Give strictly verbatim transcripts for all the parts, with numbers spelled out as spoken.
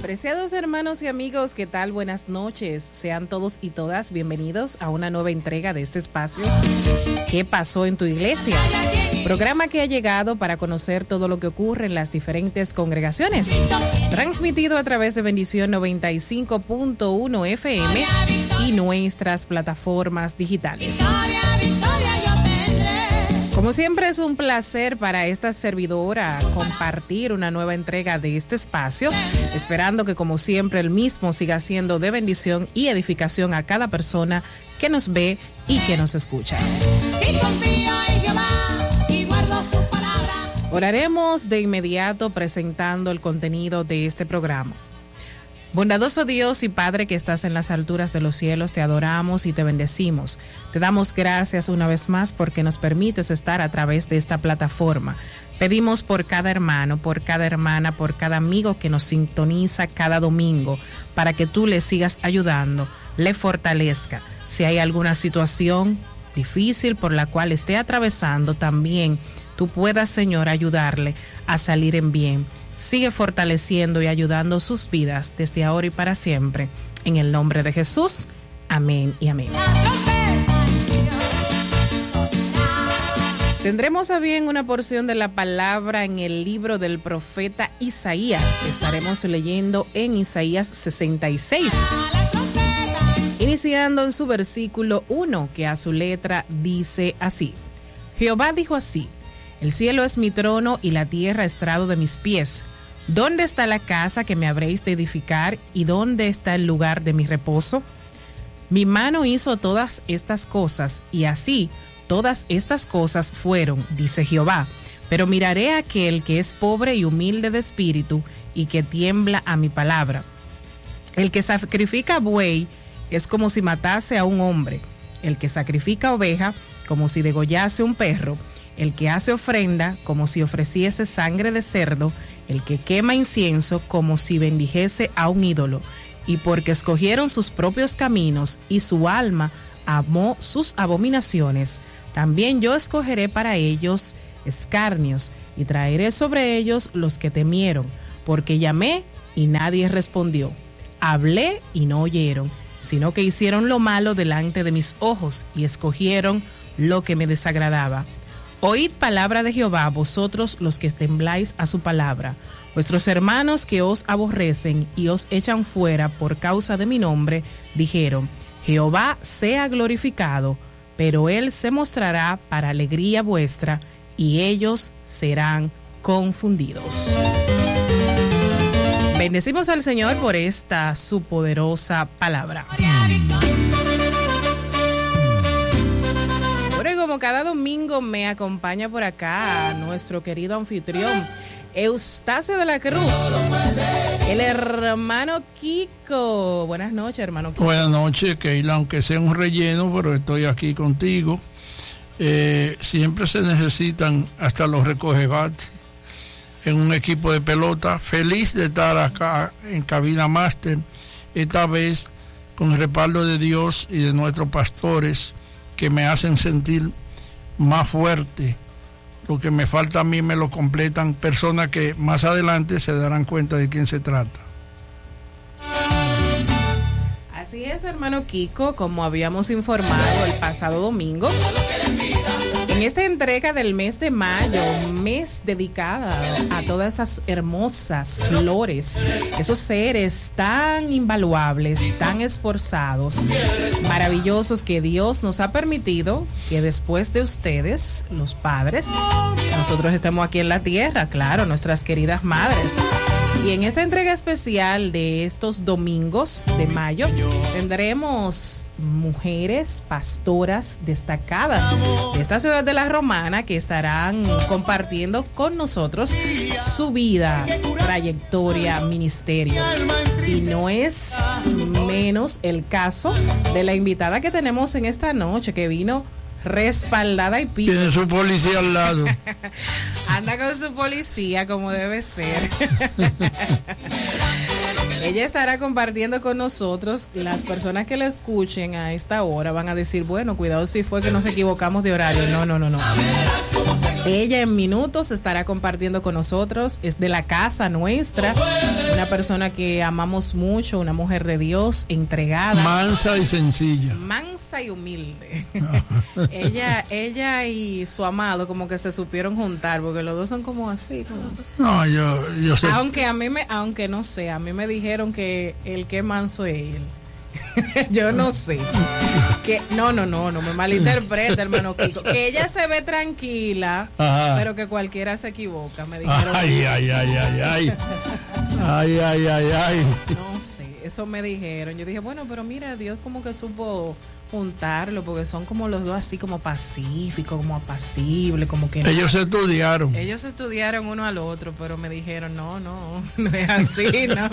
Apreciados hermanos y amigos, ¿qué tal? Buenas noches. Sean todos y todas bienvenidos a una nueva entrega de este espacio ¿Qué pasó en tu iglesia? Programa que ha llegado para conocer todo lo que ocurre en las diferentes congregaciones. Transmitido a través de Bendición noventa y cinco punto uno F M y nuestras plataformas digitales. Como siempre es un placer para esta servidora compartir una nueva entrega de este espacio, esperando que como siempre el mismo siga siendo de bendición y edificación a cada persona que nos ve y que nos escucha. Sí, confío en Jehová y guardo su palabra. Oraremos de inmediato presentando el contenido de este programa. Bondadoso Dios y Padre que estás en las alturas de los cielos, te adoramos y te bendecimos. Te damos gracias una vez más porque nos permites estar a través de esta plataforma. Pedimos por cada hermano, por cada hermana, por cada amigo que nos sintoniza cada domingo, para que tú le sigas ayudando, le fortalezca. Si hay alguna situación difícil por la cual esté atravesando, también tú puedas, Señor, ayudarle a salir en bien. Sigue fortaleciendo y ayudando sus vidas desde ahora y para siempre. En el nombre de Jesús. Amén y amén. Tendremos a bien una porción de la palabra en el libro del profeta Isaías. Estaremos leyendo en Isaías sesenta y seis. Iniciando en su versículo uno, que a su letra dice así. Jehová dijo así. El cielo es mi trono y la tierra estrado de mis pies. ¿Dónde está la casa que me habréis de edificar y dónde está el lugar de mi reposo? Mi mano hizo todas estas cosas y así todas estas cosas fueron, dice Jehová. Pero miraré a aquel que es pobre y humilde de espíritu y que tiembla a mi palabra. El que sacrifica buey es como si matase a un hombre. El que sacrifica oveja como si degollase un perro. El que hace ofrenda como si ofreciese sangre de cerdo, el que quema incienso como si bendijese a un ídolo. Y porque escogieron sus propios caminos y su alma amó sus abominaciones, también yo escogeré para ellos escarnios y traeré sobre ellos los que temieron, porque llamé y nadie respondió, hablé y no oyeron, sino que hicieron lo malo delante de mis ojos y escogieron lo que me desagradaba. Oíd palabra de Jehová, vosotros los que tembláis a su palabra. Vuestros hermanos que os aborrecen y os echan fuera por causa de mi nombre, dijeron, Jehová sea glorificado, pero él se mostrará para alegría vuestra, y ellos serán confundidos. Bendecimos al Señor por esta su poderosa palabra. Como cada domingo me acompaña por acá nuestro querido anfitrión Eustacio de la Cruz, el hermano Kiko. Buenas noches, hermano Kiko. Buenas noches, Keila, aunque sea un relleno, pero estoy aquí contigo. Eh, siempre se necesitan hasta los recogebates en un equipo de pelota. Feliz de estar acá en Cabina Máster, esta vez con el respaldo de Dios y de nuestros pastores, que me hacen sentir más fuerte. Lo que me falta a mí me lo completan personas que más adelante se darán cuenta de quién se trata. Así es, hermano Kiko, como habíamos informado el pasado domingo, en esta entrega del mes de mayo, mes dedicada a todas esas hermosas flores, esos seres tan invaluables, tan esforzados, maravillosos, que Dios nos ha permitido que después de ustedes, los padres, nosotros estemos aquí en la tierra, claro, nuestras queridas madres. Y en esta entrega especial de estos domingos de mayo tendremos mujeres pastoras destacadas de esta ciudad de La Romana que estarán compartiendo con nosotros su vida, trayectoria, ministerio. Y no es menos el caso de la invitada que tenemos en esta noche, que vino respaldada y pico. Tiene su policía al lado. Anda con su policía como debe ser. Ella estará compartiendo con nosotros. Las personas que la escuchen a esta hora van a decir, bueno, cuidado si fue que nos equivocamos de horario. No, no, no, no. Ella en minutos estará compartiendo con nosotros, es de la casa nuestra, una persona que amamos mucho, una mujer de Dios, entregada. Mansa y sencilla. Mansa y humilde. ella ella y su amado como que se supieron juntar, porque los dos son como así. Como... No, yo, yo sé. Aunque a mí me, aunque no sé, a mí me dijeron que el que manso es él. Yo no sé. Que no, no, no, no me malinterprete, hermano Kiko. Que ella se ve tranquila, ajá, pero que cualquiera se equivoca, me dijeron. Ay, ay, ay, ay, ay. Ay, ay, ay, ay. No sé, eso me dijeron. Yo dije, bueno, pero mira, Dios como que supo juntarlo, porque son como los dos así como pacíficos, como apacibles, como que... Ellos se estudiaron. Ellos se estudiaron uno al otro, pero me dijeron, no, no, no es así, no.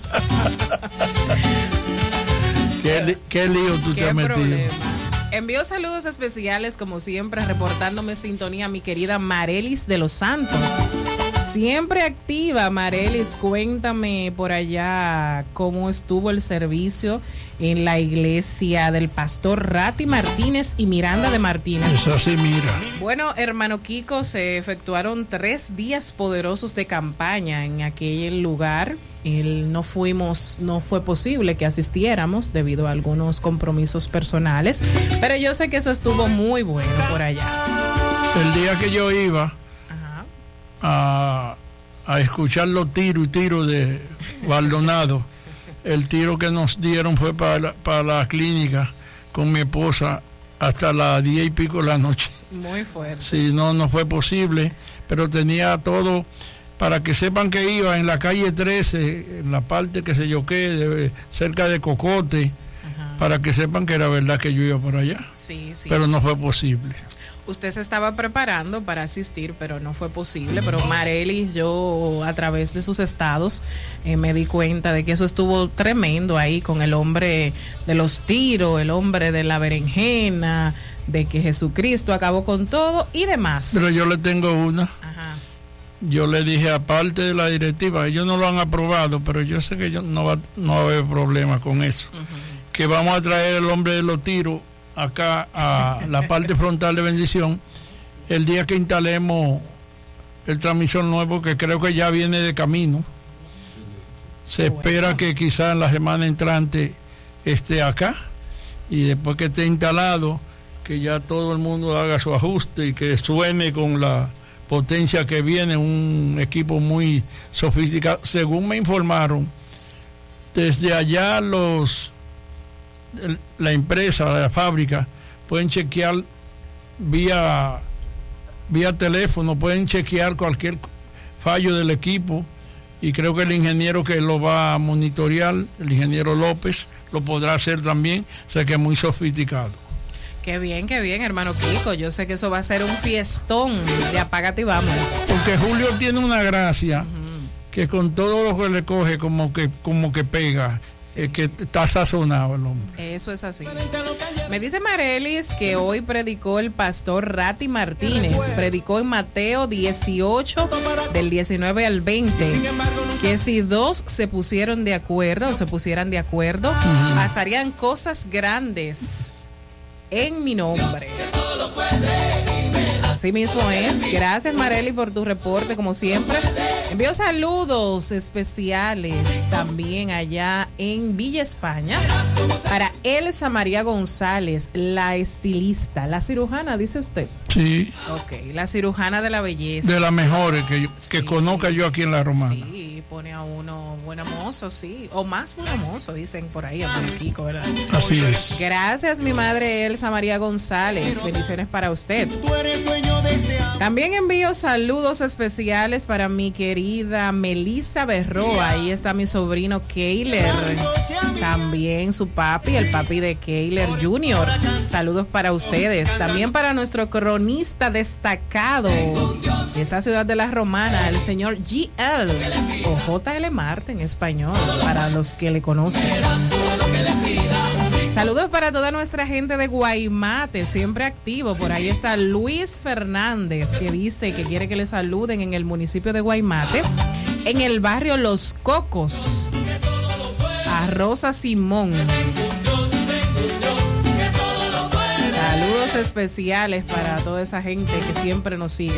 ¿Qué, qué lío tú ¿Qué te has metido? Problema? Envío saludos especiales, como siempre, reportándome sintonía a mi querida Marelis de los Santos. Siempre activa, Marelis, cuéntame por allá cómo estuvo el servicio en la iglesia del pastor Rati Martínez y Miranda de Martínez. Eso sí, mira. Bueno, hermano Kiko, se efectuaron tres días poderosos de campaña en aquel lugar. El, no fuimos, no fue posible que asistiéramos debido a algunos compromisos personales, pero yo sé que eso estuvo muy bueno por allá. El día que yo iba A, a escuchar los tiros y tiros de Baldonado, el tiro que nos dieron fue para la, para la clínica con mi esposa hasta las diez y pico de la noche. Muy fuerte. Sí, no, no fue posible, pero tenía todo para que sepan que iba en la calle trece, en la parte que se yo qué, de, cerca de Cocote, ajá, para que sepan que era verdad que yo iba por allá. Sí, sí. Pero no fue posible. Usted se estaba preparando para asistir, pero no fue posible. Pero Marelis, yo a través de sus estados eh, me di cuenta de que eso estuvo tremendo ahí con el hombre de los tiros, el hombre de la berenjena, de que Jesucristo acabó con todo y demás. Pero yo le tengo una. Ajá. Yo le dije, aparte de la directiva, ellos no lo han aprobado, pero yo sé que yo no va, no va a haber problema con eso. Uh-huh. Que vamos a traer el hombre de los tiros acá a la parte frontal de Bendición el día que instalemos el transmisor nuevo, que creo que ya viene de camino. Se espera que quizás en la semana entrante esté acá, y después que esté instalado, que ya todo el mundo haga su ajuste y que suene con la potencia que viene, un equipo muy sofisticado. Según me informaron, desde allá los la empresa, la fábrica, pueden chequear vía vía teléfono, pueden chequear cualquier fallo del equipo, y creo que el ingeniero que lo va a monitorear, el ingeniero López, lo podrá hacer también, o sea que es muy sofisticado. Qué bien, qué bien, hermano Kiko. Yo sé que eso va a ser un fiestón de apágate y vamos. Porque Julio tiene una gracia, uh-huh, que con todo lo que le coge como que como que pega. Sí. Es que está sazonado el hombre. Eso es así. Me dice Marelis que hoy predicó el pastor Rati Martínez. Predicó en Mateo dieciocho, del diecinueve al veinte. Que si dos se pusieron de acuerdo, o se pusieran de acuerdo, uh-huh, pasarían cosas grandes en mi nombre. Así mismo es. Gracias, Marely, por tu reporte, como siempre. Envío saludos especiales también allá en Villa España para Elsa María González, la estilista, la cirujana, dice usted. Sí. Ok, la cirujana de la belleza. De las mejores que, yo, sí, que conozca yo aquí en La Romana. Sí, pone a uno buen mozo, sí, o más buen mozo, dicen por ahí, a Kiko, ¿verdad? Así es. Gracias, mi madre Elsa María González. Bendiciones para usted. También envío saludos especiales para mi querida Melissa Berroa. Ahí está mi sobrino Keiler. También su papi, el papi de Keiler junior Saludos para ustedes. También para nuestro cronista destacado de esta ciudad de La Romana, el señor G L o J L Marte en español, para los que le conocen. Saludos para toda nuestra gente de Guaymate, siempre activo. Por ahí está Luis Fernández, que dice que quiere que le saluden en el municipio de Guaymate, en el barrio Los Cocos, a Rosa Simón. Saludos especiales para toda esa gente que siempre nos sigue.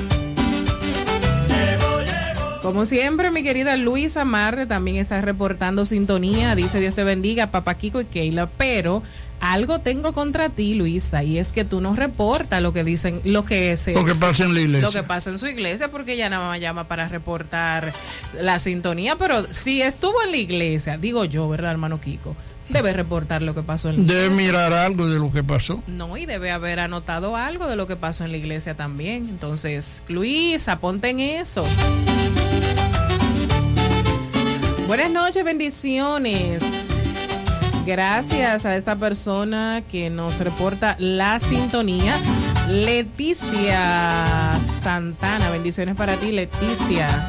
Como siempre, mi querida Luisa Marte también está reportando sintonía. Dice: Dios te bendiga, papá Kiko y Keila. Pero algo tengo contra ti, Luisa, y es que tú no reportas lo que dicen, lo que es lo que pasa en la iglesia. Lo que pasa en su iglesia, porque ella nada más llama para reportar la sintonía. Pero si estuvo en la iglesia, digo yo, ¿verdad, hermano Kiko? Debe reportar lo que pasó en la iglesia. Debe mirar algo de lo que pasó. No, y debe haber anotado algo de lo que pasó en la iglesia también. Entonces, Luisa, ponte en eso. Buenas noches, bendiciones. Gracias a esta persona que nos reporta la sintonía. Leticia Santana, bendiciones para ti, Leticia.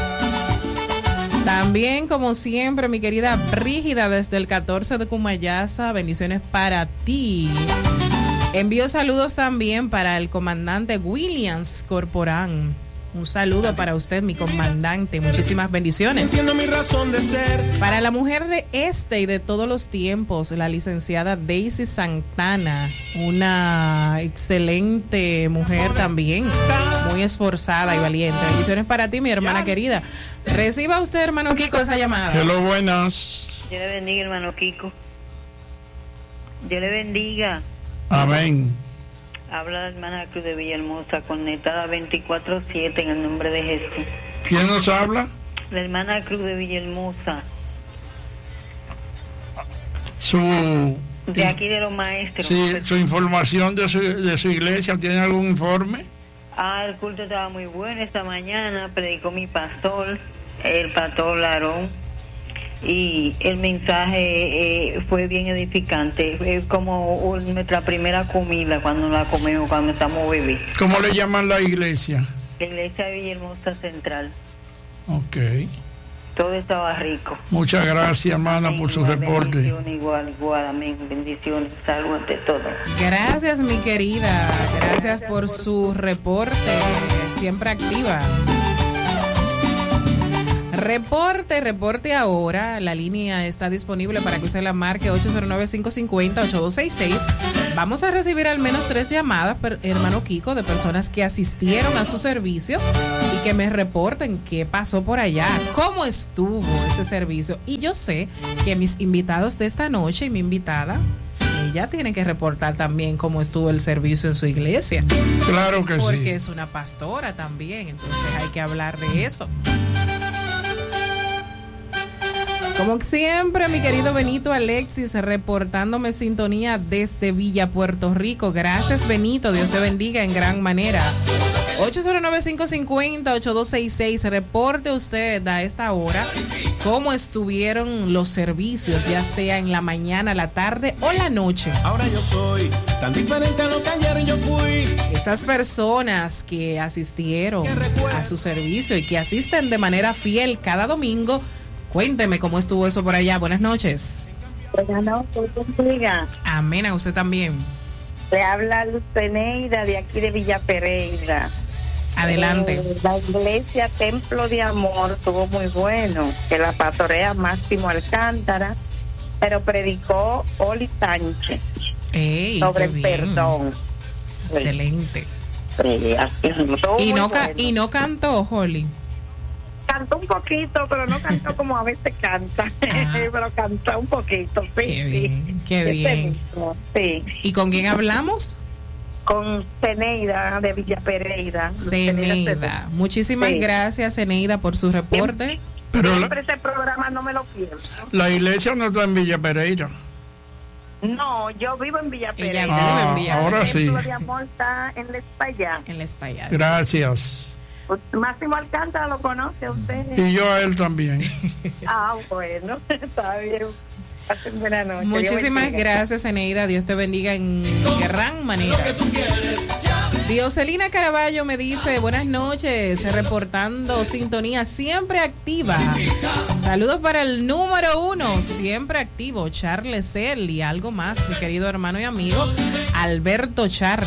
También, como siempre, mi querida Brígida desde el catorce de Cumayasa, bendiciones para ti. Envío saludos también para el comandante Williams Corporán. Un saludo para usted, mi comandante. Muchísimas bendiciones. Mi razón de ser. Para la mujer de este y de todos los tiempos, la licenciada Daisy Santana, una excelente mujer también, muy esforzada y valiente. Bendiciones para ti, mi hermana querida. Reciba usted, hermano Kiko, esa llamada. Hello, buenas. Dios le bendiga, hermano Kiko. Dios le bendiga. Amén. Habla la hermana Cruz de Villahermosa, conectada veinticuatro siete en el nombre de Jesús. ¿Quién nos habla? La hermana Cruz de Villahermosa. Su... De aquí de los maestros. Sí, su información de su, de su iglesia, ¿tiene algún informe? Ah, el culto estaba muy bueno esta mañana, predicó mi pastor, el pastor Larón. Y el mensaje eh, fue bien edificante. Es como un, nuestra primera comida cuando la comemos, cuando estamos bebés. ¿Cómo le llaman la iglesia? La iglesia de Villahermosa Central. Ok. Todo estaba rico. Muchas gracias, hermana, Amén, por su igual, reporte. Bendición, igual, igual, amén. Bendiciones, salud ante todo. Gracias, mi querida. Gracias por su reporte. Siempre activa. Reporte, reporte ahora. La línea está disponible para que usted la marque ocho cero nueve, cinco cinco cero, ocho dos seis seis. Vamos a recibir al menos tres llamadas, per, hermano Kiko, de personas que asistieron a su servicio y que me reporten qué pasó por allá, cómo estuvo ese servicio. Y yo sé que mis invitados de esta noche y mi invitada, ella tiene que reportar también cómo estuvo el servicio en su iglesia. Claro que sí. Porque es una pastora también, entonces hay que hablar de eso. Como siempre, mi querido Benito Alexis, reportándome sintonía desde Villa Puerto Rico. Gracias, Benito. Dios te bendiga en gran manera. ocho cero nueve, cinco cinco cero, ocho dos seis seis. Reporte usted a esta hora cómo estuvieron los servicios, ya sea en la mañana, la tarde o la noche. Ahora yo soy tan diferente a lo que ayer yo fui. Esas personas que asistieron a su servicio y que asisten de manera fiel cada domingo, cuénteme cómo estuvo eso por allá. Buenas noches. Buenas noches, bendiga. Amén, a usted también. Le habla Luz Peneida de aquí de Villa Pereira. Adelante. Eh, la iglesia Templo de Amor estuvo muy bueno, que la pastorea Máximo Alcántara, pero predicó Oli Sánchez Ey, sobre qué el bien. perdón. Excelente. Sí, así, estuvo Y muy no, ca- bueno. y no cantó, Holly. Cantó un poquito, pero no cantó como a veces canta, Ah. pero cantó un poquito. Sí, Qué bien, sí. qué Ese bien. mismo, sí. ¿Y con quién hablamos? Con Ceneida de Villa Pereira. Ceneida. Muchísimas Sí. gracias, Ceneida, por su reporte. Pero la, Siempre ese programa no me lo pierdo. la iglesia no está en Villa Pereira. No, yo vivo en Villa Ella Pereira. vive en Ah, Villa ahora El sí. Templo de Amor está en la España. En la España. Gracias. Máximo Alcántara lo conoce usted. Y yo a él también. Ah, bueno, está bien. Pasen buena noche. Muchísimas Dios bendiga. gracias, Eneida. Dios te bendiga en gran manera. Dioselina Caraballo me dice, buenas noches, reportando sintonía siempre activa. Saludos para el número uno, siempre activo, Charles L. Y algo más, mi querido hermano y amigo, Alberto Charles.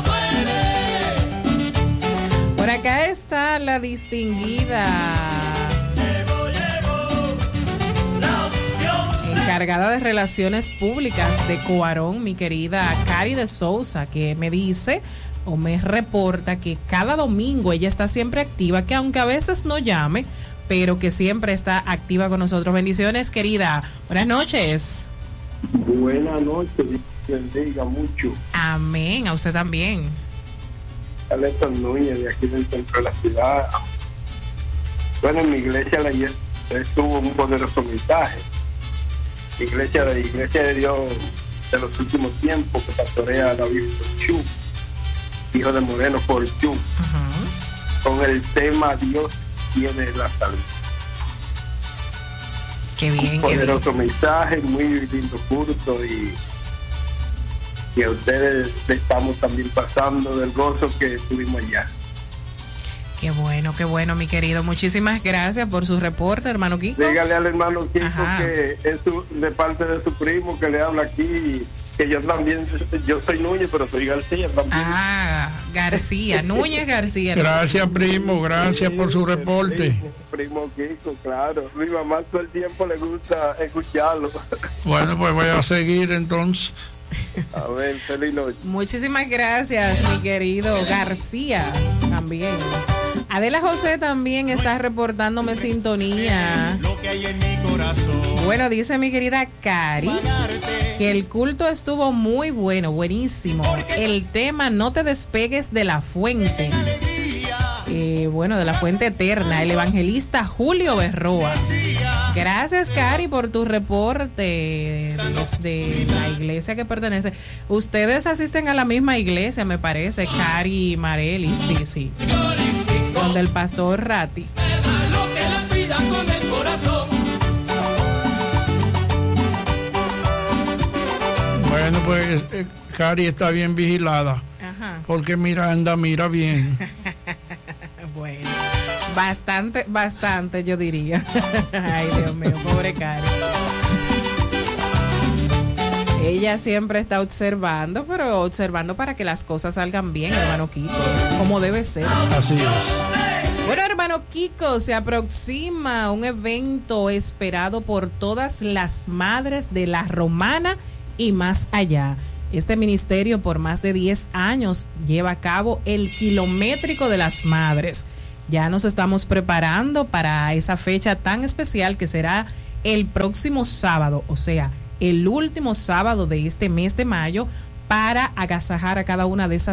Por acá está la distinguida encargada de relaciones públicas de Coarón, mi querida Cari de Souza, que me dice o me reporta que cada domingo ella está siempre activa, que aunque a veces no llame, pero que siempre está activa con nosotros. Bendiciones, querida. Buenas noches. Buenas noches, Dios bendiga mucho. Amén, a usted también. Alberto Núñez, de aquí del centro de la ciudad. Bueno, en mi iglesia ayer estuvo un poderoso mensaje. Iglesia de Iglesia de Dios de los últimos tiempos, que pastorea David Chu, hijo de Moreno por Chu, uh-huh. con el tema Dios tiene la salud. Qué bien, un poderoso qué bien. Mensaje, muy lindo curso, y, y a ustedes estamos también pasando del gozo que tuvimos allá. Qué bueno, qué bueno, mi querido. Muchísimas gracias por su reporte, hermano Kiko. Dígale al hermano Kiko Ajá. que es su, de parte de su primo que le habla aquí, que yo también, yo soy Núñez, pero soy García también. Ah, García, Núñez García. Gracias, primo, gracias sí, por su reporte. Sí, primo Kiko, claro. Mi mamá todo el tiempo le gusta escucharlo. Bueno, pues voy a seguir entonces. A ver, feliz noche. Muchísimas gracias, mi querido García, también. Adela José también está reportándome sintonía. Bueno, dice mi querida Cari que el culto estuvo muy bueno, buenísimo. El tema No te despegues de la fuente. Eh, bueno, de la fuente eterna, el evangelista Julio Berroa. Gracias, Cari, por tu reporte desde la iglesia que pertenece. Ustedes asisten a la misma iglesia, me parece, Cari y Marely, sí, sí. Donde el pastor Ratti. Bueno, pues eh, Cari está bien vigilada. Ajá. Porque Miranda mira bien. Bueno, bastante, bastante yo diría. Ay, Dios mío, pobre Cari. Ella siempre está observando, pero observando para que las cosas salgan bien, hermano Kiko, como debe ser. Así es. Bueno, hermano Kiko, se aproxima un evento esperado por todas las madres de la Romana y más allá. Este ministerio por más de diez años lleva a cabo el kilométrico de las madres. Ya nos estamos preparando para esa fecha tan especial que será el próximo sábado, o sea, el último sábado de este mes de mayo, para agasajar a cada una de esas